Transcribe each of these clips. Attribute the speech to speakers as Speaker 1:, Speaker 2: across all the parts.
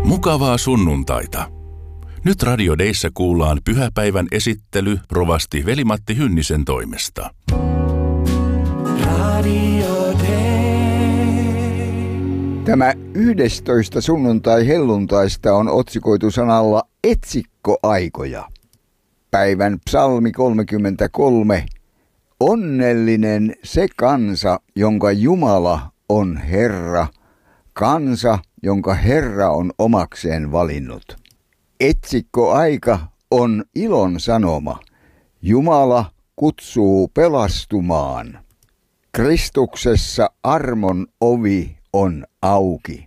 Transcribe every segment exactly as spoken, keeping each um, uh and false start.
Speaker 1: Mukavaa sunnuntaita. Nyt Radio Deissä kuullaan pyhäpäivän esittely rovasti Veli-Matti Hynnisen toimesta.
Speaker 2: Radio Dei.
Speaker 3: Tämä yhdestoista sunnuntai helluntaista on otsikoitu sanalla etsikkoaikoja. Päivän psalmi kolmekymmentäkolme. Onnellinen se kansa, jonka Jumala on Herra, kansa, jonka Herra on omakseen valinnut. Etsikkoaika on ilon sanoma. Jumala kutsuu pelastumaan. Kristuksessa armon ovi on auki.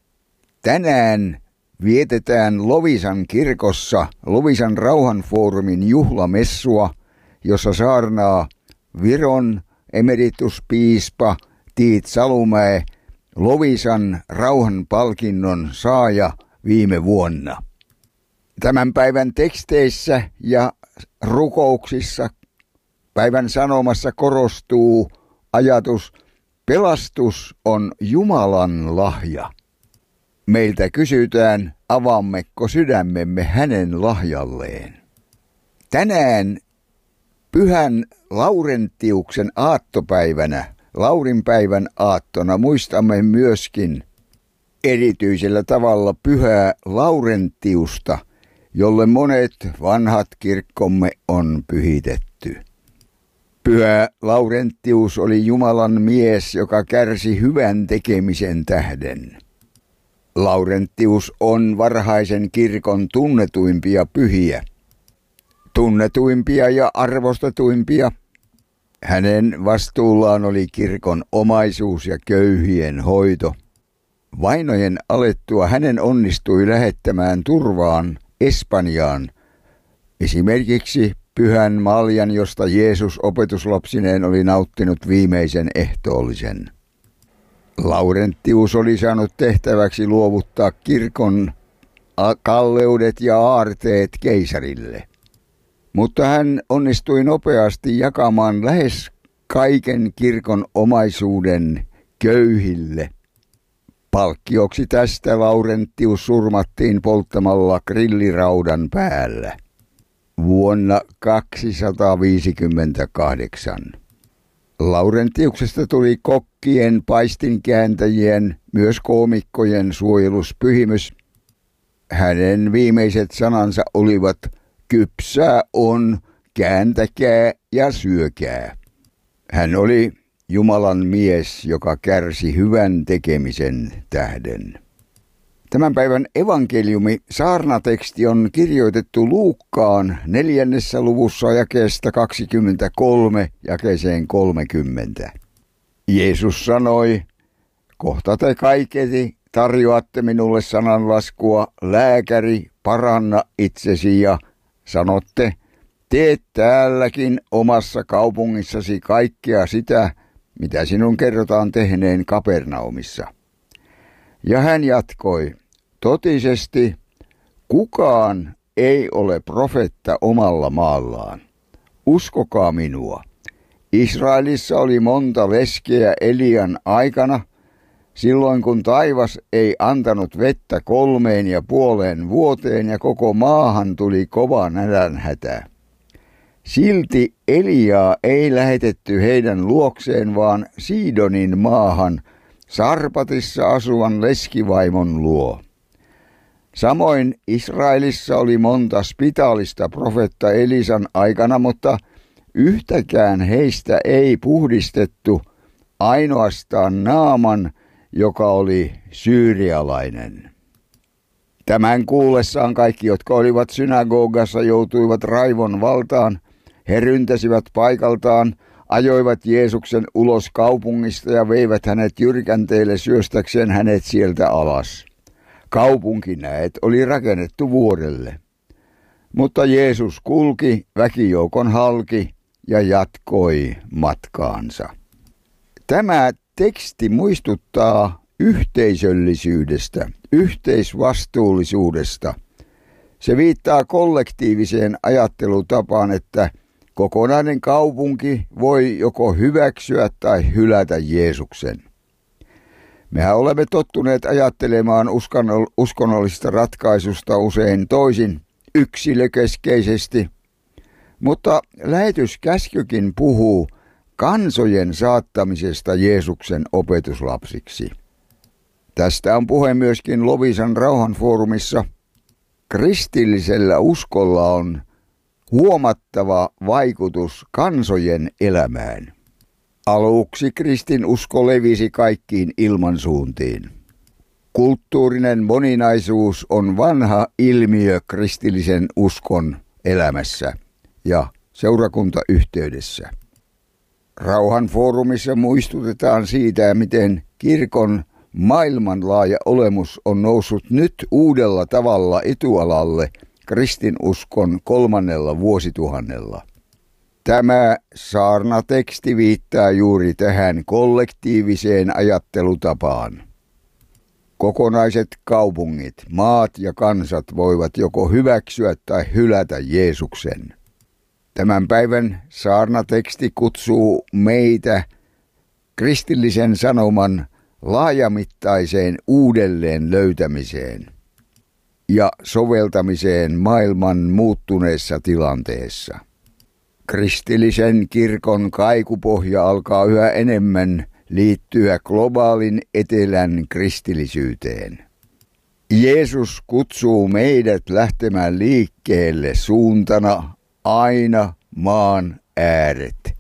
Speaker 3: Tänään vietetään Loviisan kirkossa Loviisan rauhanfoorumin juhlamessua, jossa saarnaa Viron emerituspiispa Tiit Salumäe, Loviisan rauhanpalkinnon saaja viime vuonna. Tämän päivän teksteissä ja rukouksissa päivän sanomassa korostuu ajatus, pelastus on Jumalan lahja. Meiltä kysytään, avaammeko sydämemme hänen lahjalleen. Tänään Pyhän Laurentiuksen aattopäivänä, Laurinpäivän aattona, muistamme myöskin erityisellä tavalla Pyhää Laurentiusta, jolle monet vanhat kirkkomme on pyhitetty. Pyhä Laurentius oli Jumalan mies, joka kärsi hyvän tekemisen tähden. Laurentius on varhaisen kirkon tunnetuimpia pyhiä. Tunnetuimpia ja arvostetuimpia. Hänen vastuullaan oli kirkon omaisuus ja köyhien hoito. Vainojen alettua hänen onnistui lähettämään turvaan Espanjaan, esimerkiksi Pyhän Maljan, josta Jeesus opetuslapsineen oli nauttinut viimeisen ehtoollisen. Laurentius oli saanut tehtäväksi luovuttaa kirkon kalleudet ja aarteet keisarille. Mutta hän onnistui nopeasti jakamaan lähes kaiken kirkon omaisuuden köyhille. Palkkioksi tästä Laurentius surmattiin polttamalla grilliraudan päällä vuonna kaksisataaviisikymmentäkahdeksan. Laurentiuksesta tuli kokkien, paistinkääntäjien, myös koomikkojen suojeluspyhimys. Hänen viimeiset sanansa olivat: kypsää on, kääntäkää ja syökää. Hän oli Jumalan mies, joka kärsi hyvän tekemisen tähden. Tämän päivän evankeliumi saarnateksti on kirjoitettu Luukkaan neljännessä luvussa jakeesta kaksikymmentäkolme jakeeseen kolmekymmentä. Jeesus sanoi: kohta te kaiketi tarjoatte minulle sananlaskua, lääkäri, paranna itsesi, ja sanotte, tee täälläkin omassa kaupungissasi kaikkea sitä, mitä sinun kerrotaan tehneen Kapernaumissa. Ja hän jatkoi, totisesti kukaan ei ole profetta omalla maallaan. Uskokaa minua. Israelissa oli monta leskeä Elian aikana, silloin kun taivas ei antanut vettä kolmeen ja puoleen vuoteen ja koko maahan tuli kova nälänhätä. Silti Eliaa ei lähetetty heidän luokseen, vaan Siidonin maahan, Sarpatissa asuvan leskivaimon luo. Samoin Israelissa oli monta spitaalista profetta Elisan aikana, mutta yhtäkään heistä ei puhdistettu, ainoastaan Naaman, joka oli syyrialainen. Tämän kuullessaan kaikki, jotka olivat synagogassa, joutuivat raivon valtaan. He ryntäsivät paikaltaan, ajoivat Jeesuksen ulos kaupungista ja veivät hänet jyrkänteille syöstäkseen hänet sieltä alas. Kaupunki, näet, oli rakennettu vuorelle. Mutta Jeesus kulki väkijoukon halki ja jatkoi matkaansa. Tämä teksti muistuttaa yhteisöllisyydestä, yhteisvastuullisuudesta. Se viittaa kollektiiviseen ajattelutapaan, että kokonainen kaupunki voi joko hyväksyä tai hylätä Jeesuksen. Mehän olemme tottuneet ajattelemaan uskonnollisesta ratkaisusta usein toisin yksilökeskeisesti, mutta lähetyskäskykin puhuu kansojen saattamisesta Jeesuksen opetuslapsiksi. Tästä on puhe myöskin Loviisan rauhanfoorumissa. Kristillisellä uskolla on huomattava vaikutus kansojen elämään. Aluksi kristinusko levisi kaikkiin ilmansuuntiin. Kulttuurinen moninaisuus on vanha ilmiö kristillisen uskon elämässä ja seurakuntayhteydessä. Rauhanfoorumissa muistutetaan siitä, miten kirkon maailmanlaaja olemus on noussut nyt uudella tavalla etualalle kristinuskon kolmannella vuosituhannella. Tämä saarnateksti viittaa juuri tähän kollektiiviseen ajattelutapaan. Kokonaiset kaupungit, maat ja kansat voivat joko hyväksyä tai hylätä Jeesuksen. Tämän päivän saarnateksti kutsuu meitä kristillisen sanoman laajamittaiseen uudelleen löytämiseen ja soveltamiseen maailman muuttuneessa tilanteessa. Kristillisen kirkon kaikupohja alkaa yhä enemmän liittyä globaalin etelän kristillisyyteen. Jeesus kutsuu meidät lähtemään liikkeelle suuntana aina maan ääret.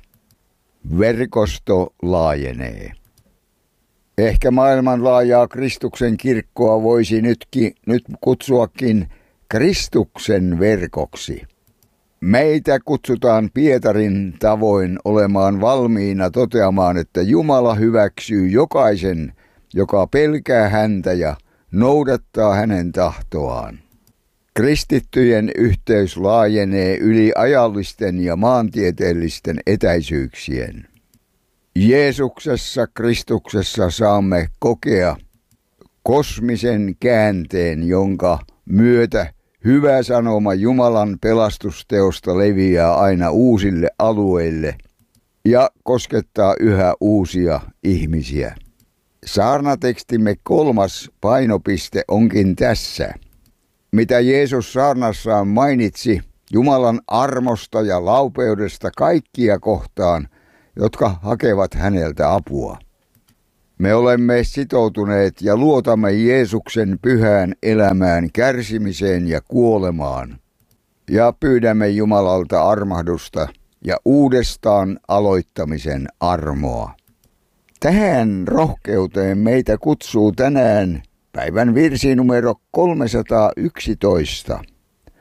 Speaker 3: Verkosto laajenee. Ehkä maailmanlaajaa Kristuksen kirkkoa voisi nytkin, nyt kutsuakin Kristuksen verkoksi. Meitä kutsutaan Pietarin tavoin olemaan valmiina toteamaan, että Jumala hyväksyy jokaisen, joka pelkää häntä ja noudattaa hänen tahtoaan. Kristittyjen yhteys laajenee yli ajallisten ja maantieteellisten etäisyyksien. Jeesuksessa, Kristuksessa saamme kokea kosmisen käänteen, jonka myötä hyvä sanoma Jumalan pelastusteosta leviää aina uusille alueille ja koskettaa yhä uusia ihmisiä. Saarnatekstimme kolmas painopiste onkin tässä. Mitä Jeesus saarnassaan mainitsi Jumalan armosta ja laupeudesta kaikkia kohtaan, jotka hakevat häneltä apua. Me olemme sitoutuneet ja luotamme Jeesuksen pyhään elämään, kärsimiseen ja kuolemaan. Ja pyydämme Jumalalta armahdusta ja uudestaan aloittamisen armoa. Tähän rohkeuteen meitä kutsuu tänään päivän virsi numero kolmesataayksitoista.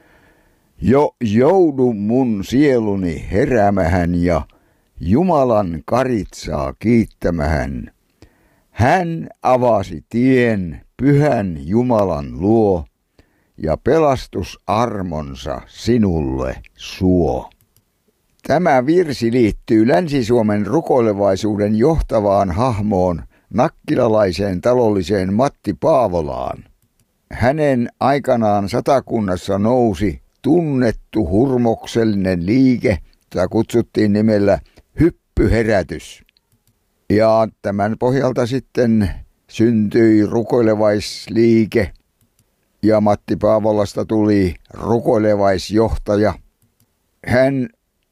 Speaker 3: Jo joudu mun sieluni heräämähän ja Jumalan karitsaa kiittämähän. Hän avasi tien pyhän Jumalan luo ja pelastusarmonsa sinulle suo. Tämä virsi liittyy Länsi-Suomen rukoilevaisuuden johtavaan hahmoon, nakkilalaiseen talolliseen Matti Paavolaan. Hänen aikanaan Satakunnassa nousi tunnettu hurmoksellinen liike, jota kutsuttiin nimellä hyppyherätys. Ja tämän pohjalta sitten syntyi rukoilevaisliike ja Matti Paavolasta tuli rukoilevaisjohtaja. Hän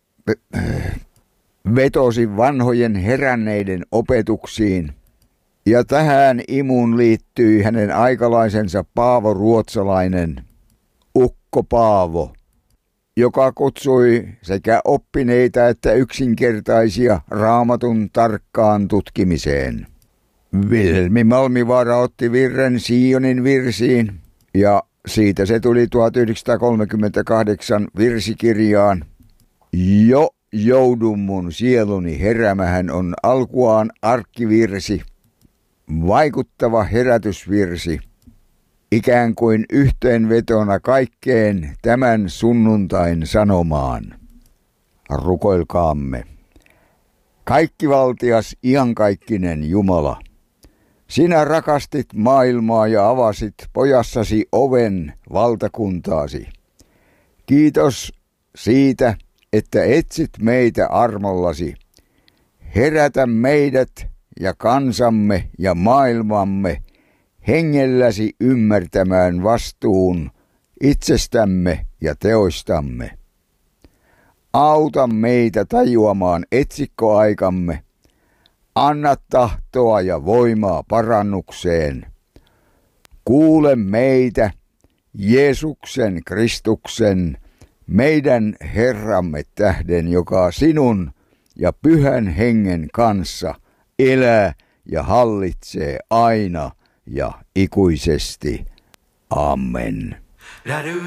Speaker 3: vetosi vanhojen heränneiden opetuksiin ja tähän imuun liittyi hänen aikalaisensa Paavo Ruotsalainen, Ukko Paavo, joka kutsui sekä oppineita että yksinkertaisia Raamatun tarkkaan tutkimiseen. Vilhelmi Malmivaara otti virren Sionin virsiin ja siitä se tuli tuhatyhdeksänsataakolmekymmentäkahdeksan virsikirjaan. Jo joudun mun sieluni herämähän on alkuaan arkkivirsi, vaikuttava herätysvirsi, ikään kuin yhteenvetona kaikkeen tämän sunnuntain sanomaan. Rukoilkaamme. Kaikkivaltias iankaikkinen Jumala, sinä rakastit maailmaa ja avasit pojassasi oven valtakuntaasi. Kiitos siitä, että etsit meitä armollasi. Herätä meidät ja kansamme ja maailmamme hengelläsi ymmärtämään vastuun itsestämme ja teoistamme. Auta meitä tajuamaan etsikkoaikamme. Anna tahtoa ja voimaa parannukseen. Kuule meitä, Jeesuksen Kristuksen, meidän Herramme tähden, joka sinun ja Pyhän Hengen kanssa elää ja hallitsee aina ja ikuisesti. Amen.